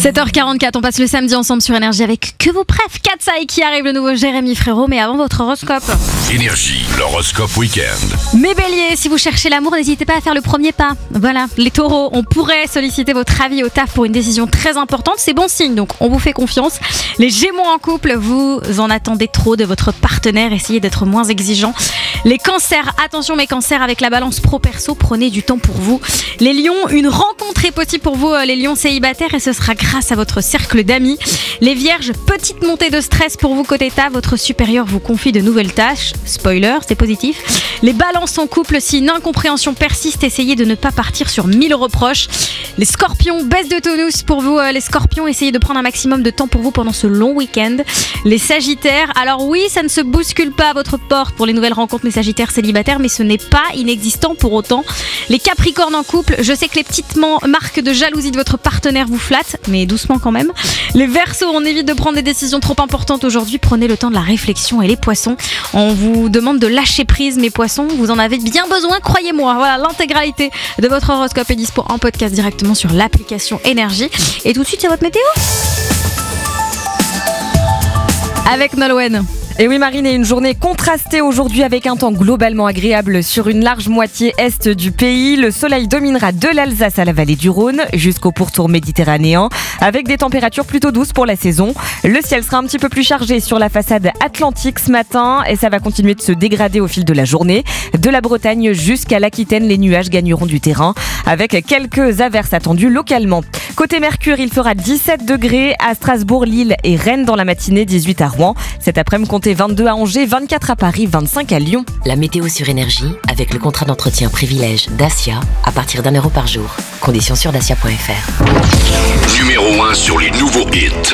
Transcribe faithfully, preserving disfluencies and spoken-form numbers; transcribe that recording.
sept heures quarante-quatre, on passe le samedi ensemble sur Énergie avec que vos préf Katsai qui arrive, le nouveau Jérémy Frérot, mais avant votre horoscope. Énergie, l'horoscope week-end. Mes béliers, si vous cherchez l'amour, n'hésitez pas à faire le premier pas. Voilà, les taureaux, on pourrait solliciter votre avis au taf pour une décision très importante, c'est bon signe, donc on vous fait confiance. Les gémeaux en couple, vous en attendez trop de votre partenaire, essayez d'être moins exigeant. Les cancers, attention mes cancers, avec la balance pro-perso, prenez du temps pour vous. Les lions, une rencontre est possible pour vous, les lions célibataires, et ce sera grâce à votre cercle d'amis. Les vierges, petite montée de stress pour vous côté taf, votre supérieur vous confie de nouvelles tâches. Spoiler, c'est positif. Les balances en couple, si une incompréhension persiste, essayez de ne pas partir sur mille reproches. Les scorpions, baisse de tonus pour vous, les scorpions, essayez de prendre un maximum de temps pour vous pendant ce long week-end. Les sagittaires, alors oui, ça ne se bouscule pas à votre porte pour les nouvelles rencontres, mes sagittaires célibataires, mais ce n'est pas inexistant pour autant. Les capricornes en couple, je sais que les petites marques de jalousie de votre partenaire vous flattent, mais doucement quand même. Les verseaux, on évite de prendre des décisions trop importantes aujourd'hui, prenez le temps de la réflexion. Et les poissons, on vous demande de lâcher prise, mes poissons, vous en avez bien besoin, croyez-moi. Voilà, l'intégralité de votre horoscope est dispo en podcast directement sur l'application Énergie. Et tout de suite, c'est votre météo avec Nolwenn. Et oui Marine, et une journée contrastée aujourd'hui avec un temps globalement agréable sur une large moitié est du pays. Le soleil dominera de l'Alsace à la vallée du Rhône jusqu'au pourtour méditerranéen avec des températures plutôt douces pour la saison. Le ciel sera un petit peu plus chargé sur la façade atlantique ce matin et ça va continuer de se dégrader au fil de la journée. De la Bretagne jusqu'à l'Aquitaine, les nuages gagneront du terrain avec quelques averses attendues localement. Côté Mercure, il fera dix-sept degrés à Strasbourg, Lille et Rennes dans la matinée, dix-huit à Rouen. Cet après-midi, comptez vingt-deux à Angers, vingt-quatre à Paris, vingt-cinq à Lyon. La météo sur Énergie avec le contrat d'entretien privilège Dacia à partir d'un euro par jour. Conditions sur dacia point f r. Numéro un sur les nouveaux hits.